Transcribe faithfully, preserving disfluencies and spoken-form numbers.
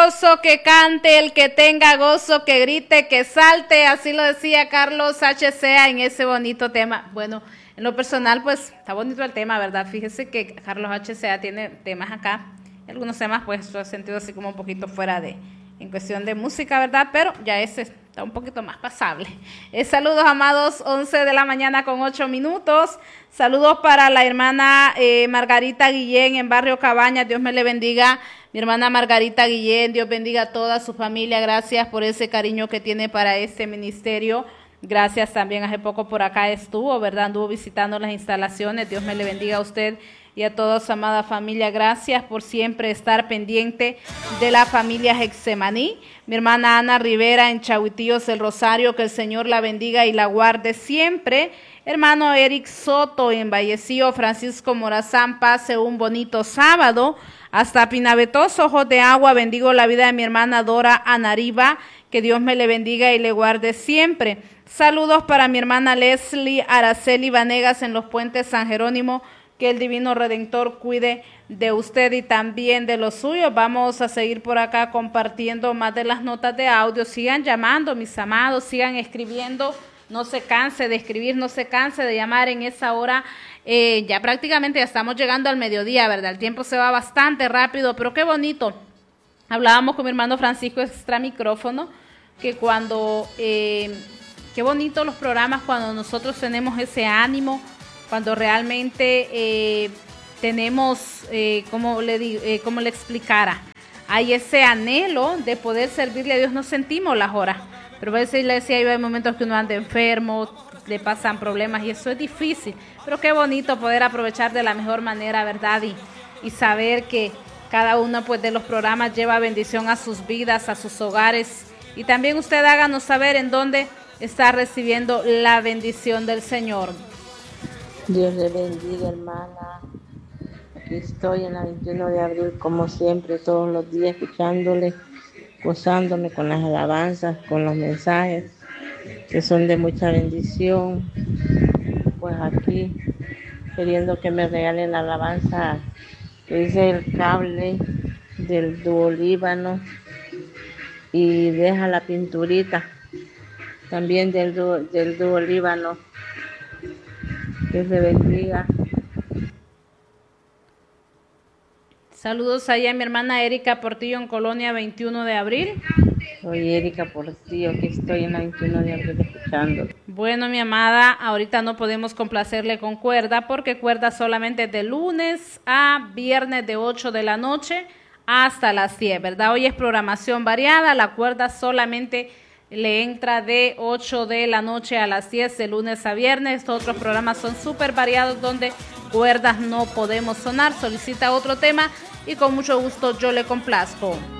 gozo, que cante, el que tenga gozo, que grite, que salte, así lo decía Carlos H C A en ese bonito tema. Bueno, en lo personal, pues, está bonito el tema, ¿verdad? Fíjese que Carlos H C A tiene temas acá, algunos temas, pues, lo he sentido así como un poquito fuera de, en cuestión de música, ¿verdad? Pero ya ese está un poquito más pasable. Eh, saludos, amados, once de la mañana con ocho minutos. Saludos para la hermana eh, Margarita Guillén en Barrio Cabañas. Dios me le bendiga. Mi hermana Margarita Guillén, Dios bendiga a toda su familia. Gracias por ese cariño que tiene para este ministerio. Gracias también, hace poco por acá estuvo, ¿verdad? Anduvo visitando las instalaciones. Dios me le bendiga a usted y a toda su amada familia. Gracias por siempre estar pendiente de la familia Getsemaní. Mi hermana Ana Rivera en Chahuitíos el Rosario, que el Señor la bendiga y la guarde siempre. Hermano Eric Soto en Vallecillo, Francisco Morazán, pase un bonito sábado. Hasta Pinabetoso, Ojos de Agua, bendigo la vida de mi hermana Dora Anariba, que Dios me le bendiga y le guarde siempre. Saludos para mi hermana Leslie Araceli Vanegas en Los Puentes San Jerónimo, que el Divino Redentor cuide de usted y también de los suyos. Vamos a seguir por acá compartiendo más de las notas de audio. Sigan llamando, mis amados, sigan escribiendo. No se canse de escribir, no se canse de llamar en esa hora. Eh, ya prácticamente ya estamos llegando al mediodía, ¿verdad? El tiempo se va bastante rápido, pero qué bonito. Hablábamos con mi hermano Francisco extra micrófono, que cuando, eh, qué bonito los programas cuando nosotros tenemos ese ánimo, cuando realmente eh, tenemos, eh, como le digo, eh, como le explicara, hay ese anhelo de poder servirle a Dios. No sentimos las horas, pero a veces le decía yo, hay momentos que uno anda enfermo, le pasan problemas y eso es difícil, pero qué bonito poder aprovechar de la mejor manera, ¿verdad? Y, y saber que cada uno, pues, de los programas lleva bendición a sus vidas, a sus hogares, y también usted háganos saber en dónde está recibiendo la bendición del Señor. Dios le bendiga, hermana. Aquí estoy en la veintiuno de abril, como siempre, todos los días escuchándole, gozándome con las alabanzas, con los mensajes que son de mucha bendición. Pues aquí, queriendo que me regalen la alabanza que dice el cable del dúo Líbano y deja la pinturita también del dúo, del dúo Líbano. Dios le bendiga. Saludos ahí a mi hermana Erika Portillo en Colonia veintiuno de abril. Soy Erika Portillo, que estoy en la veintiuno de abril escuchando. Bueno, mi amada, ahorita no podemos complacerle con cuerda, porque cuerda solamente de lunes a viernes de ocho de la noche hasta las diez, ¿verdad? Hoy es programación variada, la cuerda solamente le entra de ocho de la noche a las diez, de lunes a viernes. Estos otros programas son súper variados donde cuerdas no podemos sonar. Solicita otro tema y con mucho gusto yo le complazco.